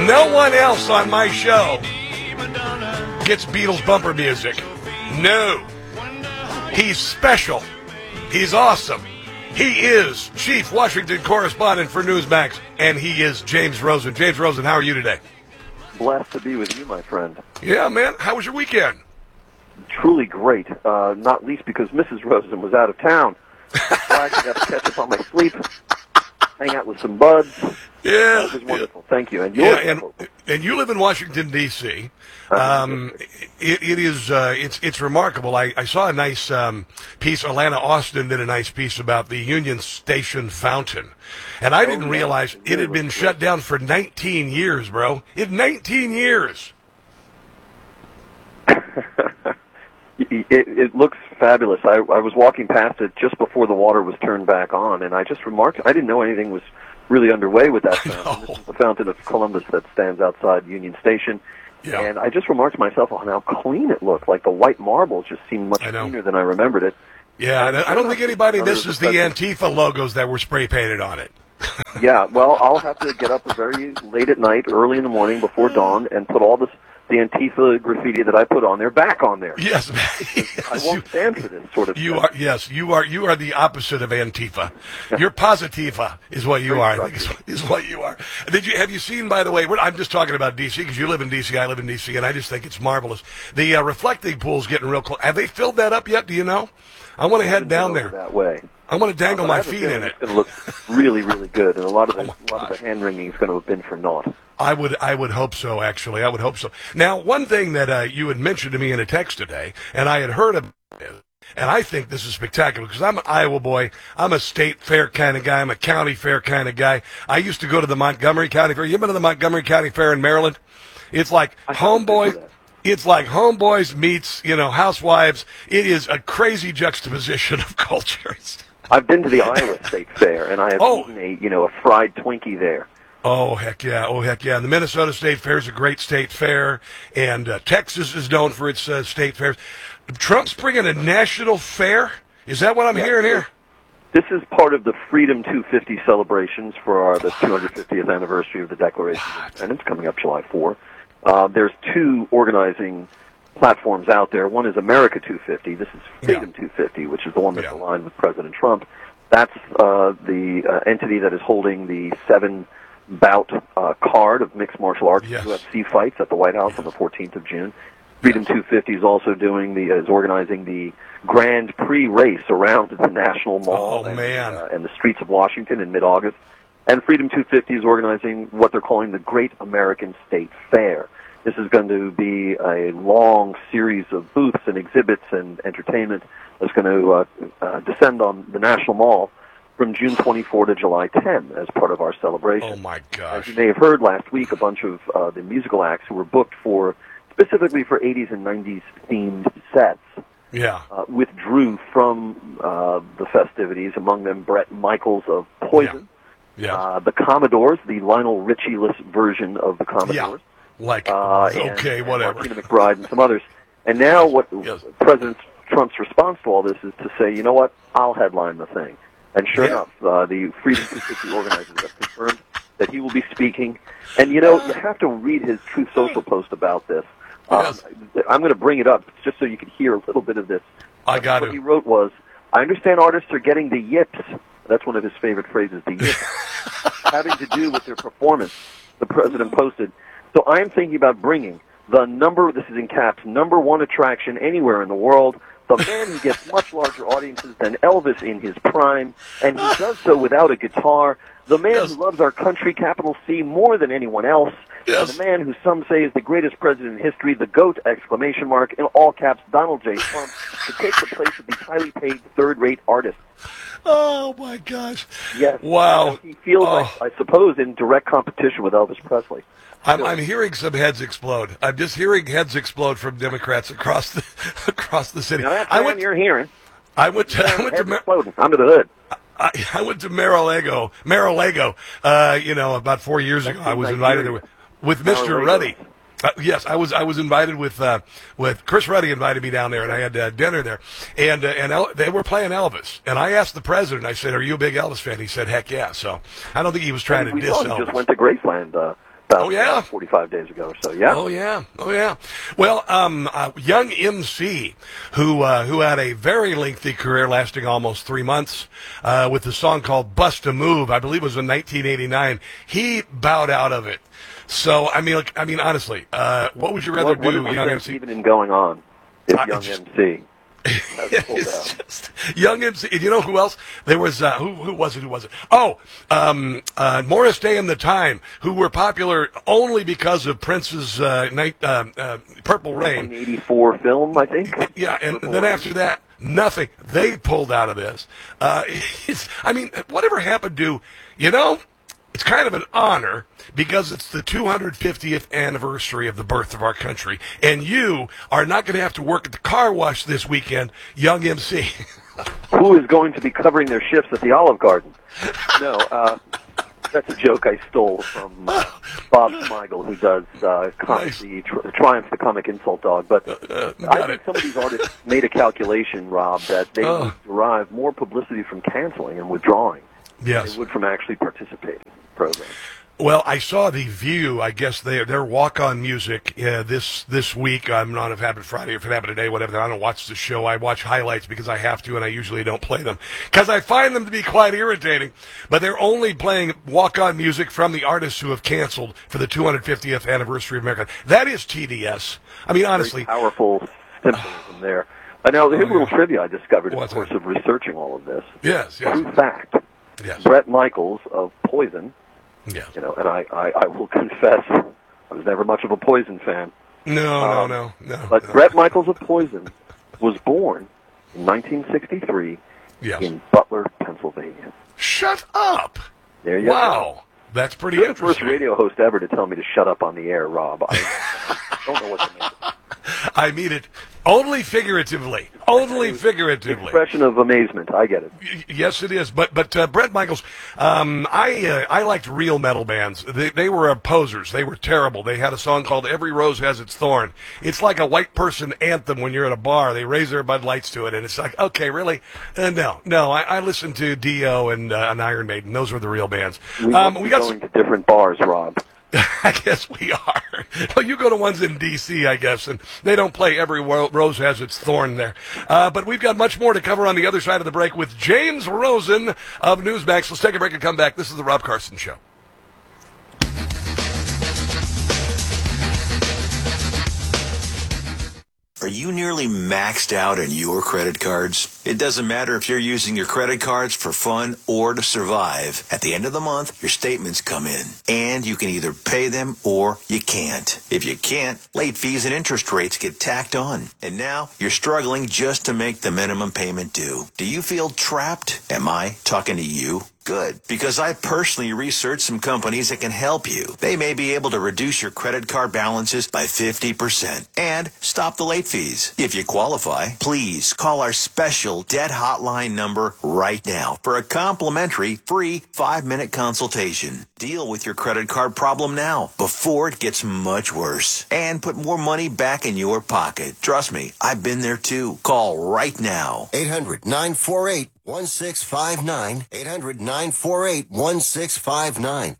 No one else on my show gets Beatles bumper music. No. He's special. He's awesome. He is Chief Washington Correspondent for Newsmax, and he is James Rosen. James Rosen, how are you today? Blessed to be with you, my friend. Yeah, man. How was your weekend? Truly great, not least because Mrs. Rosen was out of town. So I actually got to catch up on my sleep, hang out with some buds. Yeah. It was wonderful. Thank you. And yours. And you live in Washington, D.C. It's remarkable. I saw a nice piece. Alana Austin did a nice piece about the Union Station fountain. And I didn't realize it had been shut down for 19 years, bro. 19 years. It looks fabulous. I was walking past it just before the water was turned back on, and I just remarked, I didn't know anything was really underway with that fountain. This is the Fountain of Columbus that stands outside Union Station. Yeah. And I just remarked to myself on how clean it looked. Like the white marble just seemed much cleaner than I remembered it. Yeah, I don't think anybody misses the Antifa logos that were spray painted on it. Yeah, well, I'll have to get up very late at night, early in the morning, before dawn, and put all the Antifa graffiti that I put on there back on there. Yes, I won't stand for this sort of you thing. are. Yes, you are the opposite of Antifa. You're positiva is what you are. I think is what you are. Have you seen, by the way? I'm just talking about D.C. because you live in D.C. I live in D.C. and I just think it's marvelous. The reflecting pool's getting real close. Have they filled that up yet? Do you know? I want to head down there that way. I want to dangle my feet in it. It's going to look really, really good, and a lot of the hand wringing is going to have been for naught. I would hope so, actually. I would hope so. Now, one thing that you had mentioned to me in a text today, and I had heard of it, and I think this is spectacular, because I'm an Iowa boy. I'm a state fair kind of guy. I'm a county fair kind of guy. I used to go to the Montgomery County Fair. You been to the Montgomery County Fair in Maryland? It's like homeboys. It's like homeboys meets, housewives. It is a crazy juxtaposition of cultures. I've been to the Iowa State Fair, and I have eaten a fried Twinkie there. Oh, heck yeah. The Minnesota State Fair is a great state fair, and Texas is known for its state fairs. Trump's bringing a national fair? Is that what I'm hearing here? This is part of the Freedom 250 celebrations for the 250th anniversary of the Declaration of Independence coming up July 4. There's two organizing platforms out there. One is America 250. This is Freedom 250, which is the one that's aligned with President Trump. That's the entity that is holding the 7-bout card of mixed martial arts UFC fights at the White House on the 14th of June. Freedom 250 is also is organizing the Grand Prix race around the National Mall and the streets of Washington in mid-August. And Freedom 250 is organizing what they're calling the Great American State Fair. This is going to be a long series of booths and exhibits and entertainment that's going to descend on the National Mall from June 24 to July 10 as part of our celebration. Oh, my gosh. As you may have heard last week, a bunch of the musical acts who were booked specifically for 80s and 90s themed sets withdrew from the festivities, among them Bret Michaels of Poison, the Commodores, the Lionel Richie-less version of the Commodores. Whatever. Martina McBride and some others. And now President Trump's response to all this is to say, you know what, I'll headline the thing. And sure enough, the Freedom 250 organizers have confirmed that he will be speaking. And, you have to read his Truth Social post about this. I'm going to bring it up just so you can hear a little bit of this. What he wrote was, I understand artists are getting the yips. That's one of his favorite phrases, the yips, having to do with their performance. The president posted, so I am thinking about bringing this is in caps, #1 attraction anywhere in the world, the man who gets much larger audiences than Elvis in his prime, and he does so without a guitar, the man who loves our country, capital C, more than anyone else, and the man who some say is the greatest president in history, the GOAT, ! In all caps, Donald J. Trump, to take the place of these highly paid third-rate artists. Oh, my gosh. Yes. Wow. He feels, I suppose, in direct competition with Elvis Presley. I'm hearing some heads explode. I'm just hearing heads explode from Democrats across the city. Now that's you're hearing. I went to under the hood. I went to Mar-a-Lago, about 4 years ago. I was invited there with Mr. Ruddy. Yes, I was invited with Chris Ruddy invited me down there, and I had dinner there, and they were playing Elvis, and I asked the president, I said, "Are you a big Elvis fan?" He said, "Heck yeah." So I don't think he was trying to diss Elvis. We just went to Graceland about 45 days ago or so. Yeah. Oh yeah. Well, young MC, who had a very lengthy career lasting almost 3 months, with a song called "Bust a Move," I believe it was in 1989. He bowed out of it. So I mean, honestly, what would you rather do, young MC? Even in going on, if young MC. It's just young MC. You know who else? There was who was it? Oh, Morris Day and the Time, who were popular only because of Prince's Purple Rain. 1984 film, I think. Yeah, and then after that, nothing. They pulled out of this. Whatever happened to, it's kind of an honor because it's the 250th anniversary of the birth of our country, and you are not going to have to work at the car wash this weekend, young MC. Who is going to be covering their shifts at the Olive Garden? No, that's a joke I stole from Bob Smigel, who does Triumph the Comic Insult Dog. But I think some of these artists made a calculation, Rob, that they would derive more publicity from canceling and withdrawing than they would from actually participating in the program. Well, I saw The View. I guess their walk-on music this week. I'm not if it happened Friday or if it happened today, whatever. I don't watch the show. I watch highlights because I have to, and I usually don't play them because I find them to be quite irritating. But they're only playing walk-on music from the artists who have canceled for the 250th anniversary of America. That is TDS. I mean, honestly, very powerful symbolism there. Now, here's a little trivia I discovered in the course of researching all of this. Yes. True fact. Yes. Bret Michaels of Poison. Yeah. And I will confess, I was never much of a Poison fan. No. But Bret Michaels of Poison was born in 1963 in Butler, Pennsylvania. Shut up! There you go. Wow. That's pretty You're interesting. the first radio host ever to tell me to shut up on the air, Rob. I don't know what to make of it. I mean it only figuratively. Only figuratively. Expression of amazement. I get it. Yes, it is. But Bret Michaels, I liked real metal bands. They were posers. They were terrible. They had a song called "Every Rose Has Its Thorn." It's like a white person anthem when you're at a bar. They raise their Bud Lights to it, and it's like, okay, really? No. I listened to Dio and Iron Maiden. Those were the real bands. We got going to different bars, Rob. I guess we are. Well, you go to ones in D.C., I guess, and they don't play "Every Rose Has Its Thorn" there. But we've got much more to cover on the other side of the break with James Rosen of Newsmax. Let's take a break and come back. This is the Rob Carson Show. Are you nearly maxed out on your credit cards? It doesn't matter if you're using your credit cards for fun or to survive. At the end of the month, your statements come in, and you can either pay them or you can't. If you can't, late fees and interest rates get tacked on. And now you're struggling just to make the minimum payment due. Do you feel trapped? Am I talking to you? Good, because I personally researched some companies that can help you. They may be able to reduce your credit card balances by 50% and stop the late fees. If you qualify, please call our special debt hotline number right now for a complimentary free 5-minute consultation. Deal with your credit card problem now before it gets much worse and put more money back in your pocket. Trust me, I've been there too. Call right now. 800-948-1659. 800-948-1659.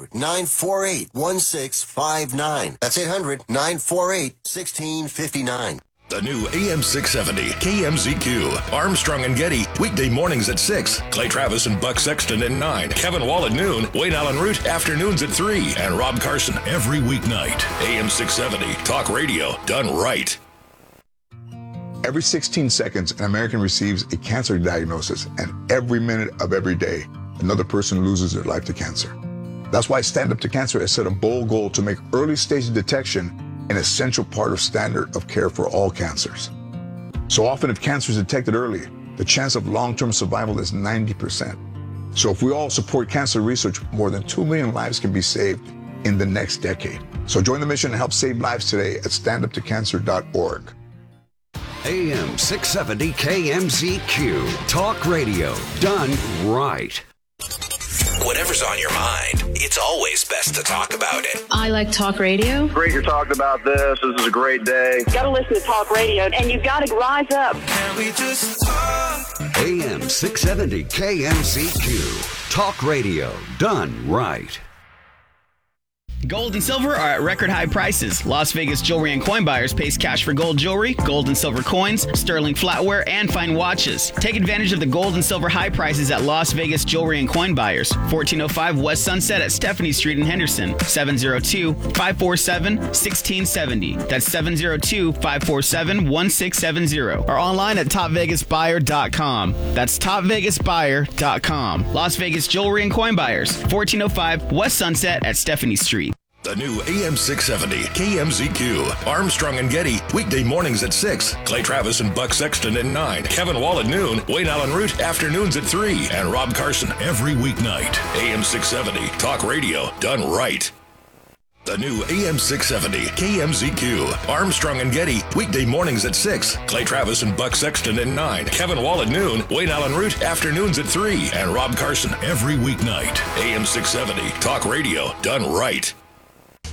800-948-1659. That's 800-948-1659. The new AM 670 KMZQ. Armstrong and Getty. Weekday mornings at 6. Clay Travis and Buck Sexton at 9. Kevin Wall at noon. Wayne Allen Root afternoons at 3. And Rob Carson every weeknight. AM 670. Talk radio done right. Every 16 seconds, an American receives a cancer diagnosis, and every minute of every day, another person loses their life to cancer. That's why Stand Up to Cancer has set a bold goal to make early stage detection an essential part of standard of care for all cancers. So often, if cancer is detected early, the chance of long-term survival is 90%. So if we all support cancer research, more than 2 million lives can be saved in the next decade. So join the mission and help save lives today at standuptocancer.org. AM 670 KMZQ. Talk radio done right. Whatever's on your mind, it's always best to talk about it. I like talk radio. Great you're talking about this. This is a great day. Got to listen to talk radio, and you've got to rise up. Can we just talk? AM 670 KMZQ. Talk radio done right. Gold and silver are at record high prices. Las Vegas Jewelry and Coin Buyers pays cash for gold jewelry, gold and silver coins, sterling flatware, and fine watches. Take advantage of the gold and silver high prices at Las Vegas Jewelry and Coin Buyers. 1405 West Sunset at Stephanie Street in Henderson. 702-547-1670. That's 702-547-1670. Or online at topvegasbuyer.com. That's topvegasbuyer.com. Las Vegas Jewelry and Coin Buyers. 1405 West Sunset at Stephanie Street. The new AM 670 KMZQ. Armstrong and Getty. Weekday mornings at 6. Clay Travis and Buck Sexton at 9. Kevin Wall at noon. Wayne Allen Root afternoons at 3. And Rob Carson every weeknight. AM 670. Talk radio done right. The new AM 670 KMZQ. Armstrong and Getty. Weekday mornings at 6. Clay Travis and Buck Sexton at 9. Kevin Wall at noon. Wayne Allen Root afternoons at 3. And Rob Carson every weeknight. AM 670. Talk radio done right.